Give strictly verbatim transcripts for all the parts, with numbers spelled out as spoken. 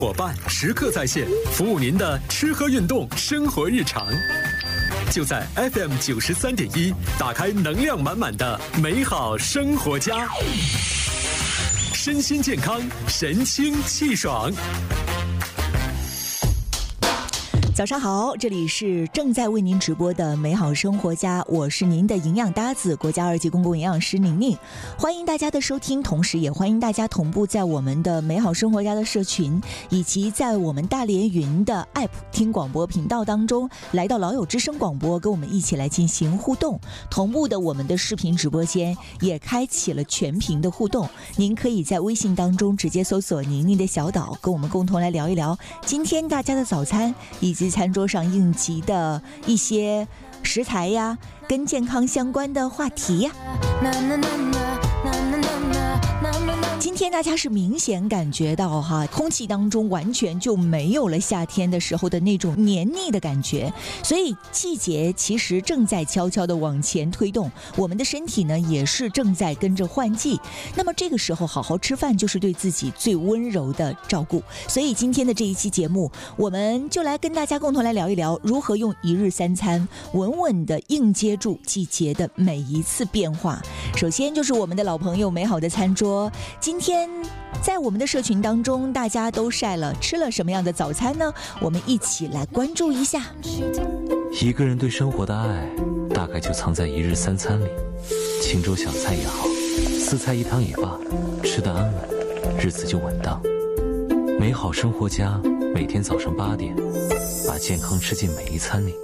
伙伴时刻在线，服务您的吃喝运动生活日常。就在 F M 九十三点一，打开能量满满的美好生活家，身心健康，神清气爽。 早上好，这里是正在为您直播的美好生活家，我是您的营养搭子，国家二级公共营养师宁宁，欢迎大家的收听，同时也欢迎大家同步在我们的美好生活家的社群，以及在我们大连云的 A P P 听广播频道当中，来到老友之声广播，跟我们一起来进行互动。同步的我们的视频直播间也开启了全屏的互动，您可以在微信当中直接搜索宁宁的小岛，跟我们共同来聊一聊今天大家的早餐，以及餐桌上应急的一些食材呀，跟健康相关的话题呀。今天大家是明显感觉到哈，空气当中完全就没有了夏天的时候的那种黏腻的感觉，所以季节其实正在悄悄的往前推动，我们的身体呢也是正在跟着换季。那么这个时候好好吃饭就是对自己最温柔的照顾，所以今天的这一期节目，我们就来跟大家共同来聊一聊如何用一日三餐稳稳的应接住季节的每一次变化。首先就是我们的老朋友美好的餐桌，今天在我们的社群当中，大家都晒了吃了什么样的早餐呢？我们一起来关注一下。 一个人对生活的爱大概就藏在一日三餐里，清粥小菜也好，四菜一汤也罢，吃得安稳，日子就稳当。美好生活家每天早上八点，把健康吃进每一餐里。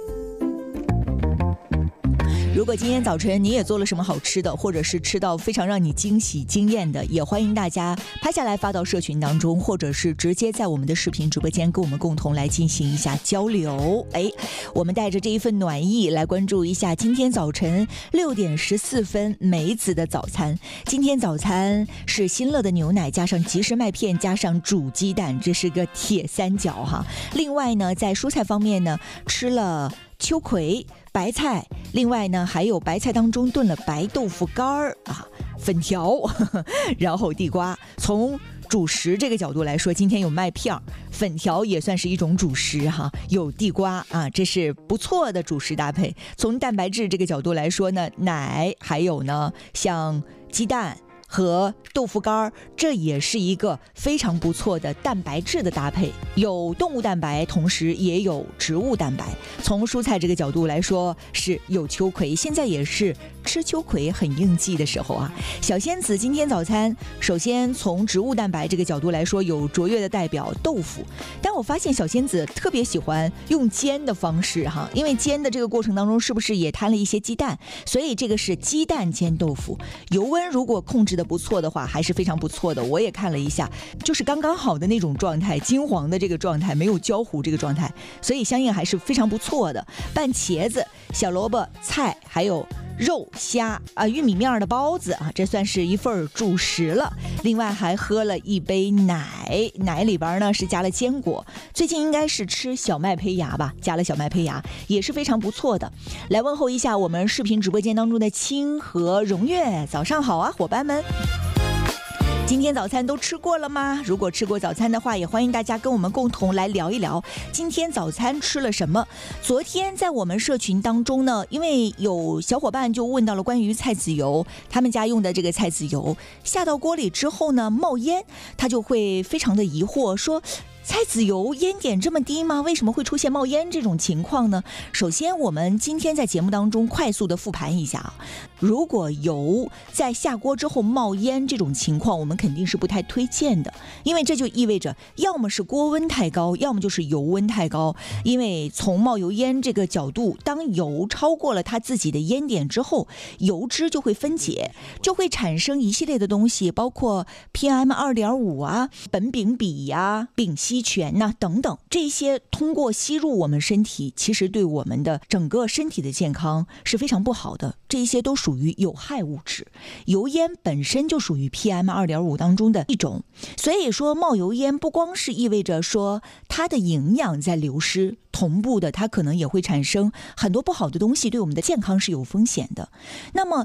如果今天早晨你也做了什么好吃的，或者是吃到非常让你惊喜惊艳的，也欢迎大家拍下来发到社群当中，或者是直接在我们的视频直播间跟我们共同来进行一下交流。哎，我们带着这一份暖意来关注一下今天早晨六点十四分梅子的早餐。今天早餐是新乐的牛奶加上即食麦片加上煮鸡蛋，这是个铁三角哈。另外呢，在蔬菜方面呢，吃了秋葵、白菜，另外呢还有白菜当中炖了白豆腐干儿啊，粉条，呵呵，然后地瓜。从主食这个角度来说，今天有麦片，粉条也算是一种主食哈，有地瓜啊，这是不错的主食搭配。从蛋白质这个角度来说呢，奶还有呢像鸡蛋和豆腐干，这也是一个非常不错的蛋白质的搭配，有动物蛋白，同时也有植物蛋白。从蔬菜这个角度来说，是有秋葵，现在也是吃秋葵很应季的时候啊。小仙子今天早餐，首先从植物蛋白这个角度来说，有卓越的代表豆腐，但我发现小仙子特别喜欢用煎的方式哈，因为煎的这个过程当中是不是也摊了一些鸡蛋，所以这个是鸡蛋煎豆腐。油温如果控制的不错的话，还是非常不错的。我也看了一下，就是刚刚好的那种状态，金黄的这个状态，没有焦糊这个状态，所以相应还是非常不错的。拌茄子、小萝卜、菜，还有肉虾啊，玉米面的包子啊，这算是一份主食了。另外还喝了一杯奶，奶里边呢是加了坚果，最近应该是吃小麦胚芽吧，加了小麦胚芽，也是非常不错的。来问候一下我们视频直播间当中的清和荣月，早上好啊，伙伴们。今天早餐都吃过了吗？如果吃过早餐的话，也欢迎大家跟我们共同来聊一聊今天早餐吃了什么。昨天在我们社群当中呢，因为有小伙伴就问到了关于菜籽油，他们家用的这个菜籽油下到锅里之后呢冒烟，他就会非常的疑惑，说菜籽油烟点这么低吗？为什么会出现冒烟这种情况呢？首先我们今天在节目当中快速的复盘一下啊，如果油在下锅之后冒烟这种情况，我们肯定是不太推荐的，因为这就意味着要么是锅温太高，要么就是油温太高。因为从冒油烟这个角度，当油超过了它自己的烟点之后，油脂就会分解，就会产生一系列的东西，包括 P M 二点五 啊、苯丙芘呀、丙烯醛呐等等，这些通过吸入我们身体，其实对我们的整个身体的健康是非常不好的，这些都属于有害物质。油烟本身就属于 P M 二点五 当中的一种，所以说冒油烟不光是意味着说它的营养在流失，同步的它可能也会产生很多不好的东西，对我们的健康是有风险的。那么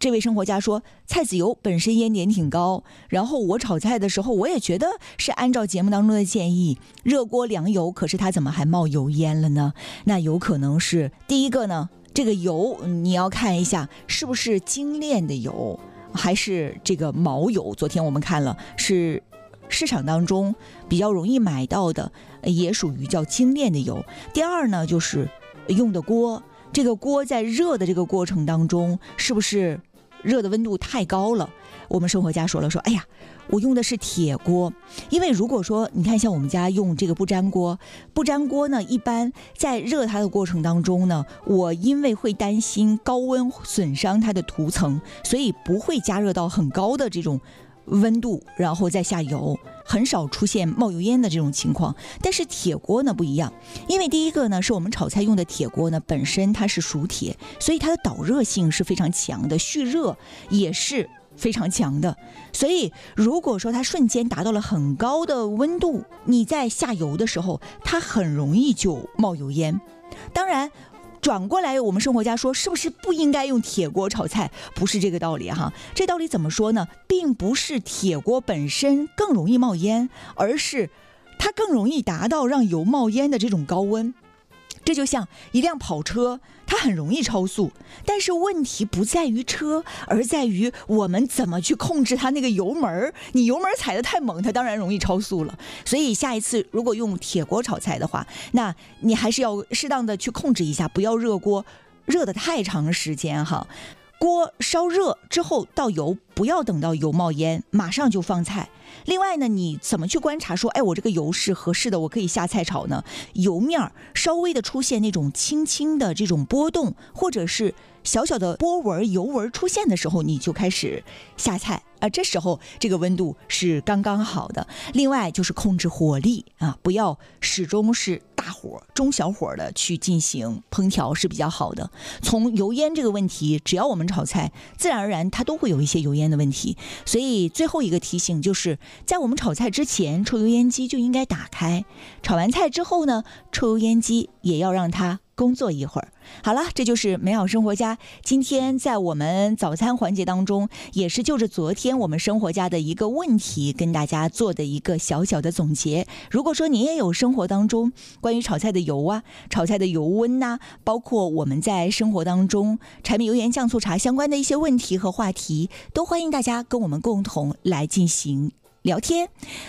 这位生活家说，菜籽油本身烟点挺高，然后我炒菜的时候我也觉得是按照节目当中的建议热锅凉油，可是它怎么还冒油烟了呢？那有可能是第一个呢，这个油你要看一下是不是精炼的油，还是这个毛油。昨天我们看了是市场当中比较容易买到的，也属于叫精炼的油。第二呢，就是用的锅，这个锅在热的这个过程当中是不是热的温度太高了？我们生活家说了，说哎呀，我用的是铁锅，因为如果说你看像我们家用这个不粘锅，不粘锅呢，一般在热它的过程当中呢，我因为会担心高温损伤它的涂层，所以不会加热到很高的这种温度，然后再下油，很少出现冒油烟的这种情况。但是铁锅呢不一样，因为第一个呢，是我们炒菜用的铁锅呢，本身它是熟铁，所以它的导热性是非常强的，蓄热也是非常强的。所以如果说它瞬间达到了很高的温度，你在下油的时候，它很容易就冒油烟。当然转过来我们生活家说，是不是不应该用铁锅炒菜？不是这个道理哈。这道理怎么说呢？并不是铁锅本身更容易冒烟，而是它更容易达到让油冒烟的这种高温。这就像一辆跑车，它很容易超速，但是问题不在于车，而在于我们怎么去控制它那个油门。你油门踩得太猛，它当然容易超速了。所以下一次如果用铁锅炒菜的话，那你还是要适当的去控制一下，不要热锅热得太长时间哈。锅烧热之后倒油，不要等到油冒烟马上就放菜。另外呢，你怎么去观察说，哎，我这个油是合适的，我可以下菜炒呢？油面稍微的出现那种轻轻的这种波动，或者是小小的波纹油纹出现的时候，你就开始下菜啊，这时候这个温度是刚刚好的。另外就是控制火力啊，不要始终是大火，中小火的去进行烹调是比较好的。从油烟这个问题，只要我们炒菜，自然而然它都会有一些油烟的问题。所以最后一个提醒就是，在我们炒菜之前，抽油烟机就应该打开。炒完菜之后呢，抽油烟机也要让它工作一会儿。好了，这就是美好生活家今天在我们早餐环节当中，也是就着昨天我们生活家的一个问题跟大家做的一个小小的总结。如果说你也有生活当中关于炒菜的油啊、炒菜的油温呐、啊，包括我们在生活当中柴米油盐酱醋茶相关的一些问题和话题，都欢迎大家跟我们共同来进行聊天。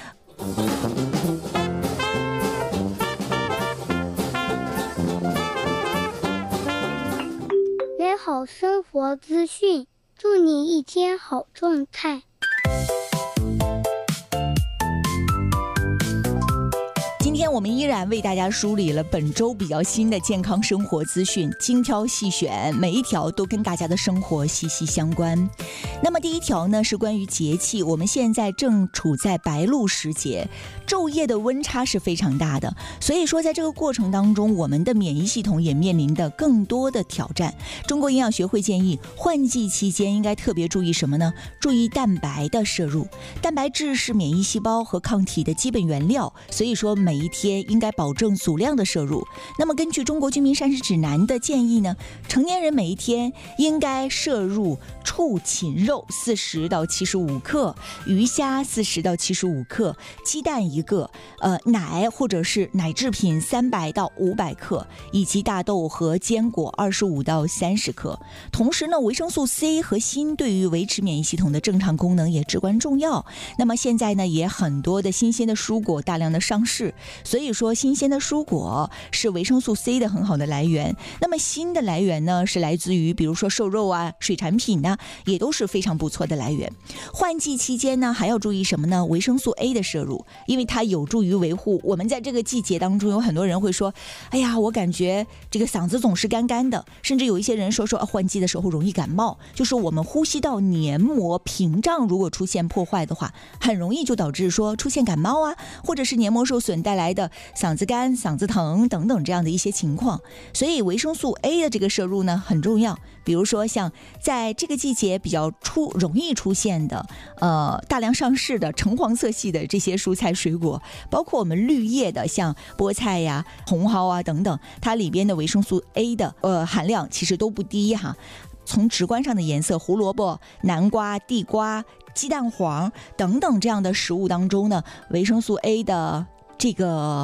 美好生活资讯，祝你一天好状态。 今天我们依然为大家梳理了本周比较新的健康生活资讯，精挑细选，每一条都跟大家的生活息息相关。那么第一条呢，是关于节气，我们现在正处在白露时节，昼夜的温差是非常大的，所以说在这个过程当中，我们的免疫系统也面临的更多的挑战。中国营养学会建议，换季期间应该特别注意什么呢？注意蛋白的摄入。蛋白质是免疫细胞和抗体的基本原料，所以说每一天应该保证足量的摄入。那么根据中国居民膳食指南的建议呢，成年人每一天应该摄入畜禽肉四十到七十五克，鱼虾四十到七十五克，鸡蛋一个，呃，奶或者是奶制品三百到五百克，以及大豆和坚果二十五到三十克。同时呢，维生素 C 和锌对于维持免疫系统的正常功能也至关重要。那么现在呢，也很多的新鲜的蔬果大量的上市，所以说新鲜的蔬果是维生素 C 的很好的来源。那么锌的来源呢，是来自于比如说瘦肉啊、水产品呢、啊，也都是非常不错的来源。换季期间呢，还要注意什么呢？维生素 A 的摄入，因为它有助于维护我们在这个季节当中，有很多人会说，哎呀，我感觉这个嗓子总是干干的，甚至有一些人说说、啊、换季的时候容易感冒，就是我们呼吸道黏膜屏障如果出现破坏的话，很容易就导致说出现感冒啊，或者是黏膜受损带来的嗓子干、嗓子疼等等这样的一些情况。所以维生素 A 的这个摄入呢很重要。比如说像在这个季节比较出容易出现的呃大量上市的橙黄色系的这些蔬菜水果，包括我们绿叶的像菠菜呀、红蒿啊等等，它里边的维生素 A 的呃含量其实都不低哈。 从直观上的颜色，胡萝卜、南瓜、地瓜、鸡蛋黄等等这样的食物当中呢，维生素 A 的这个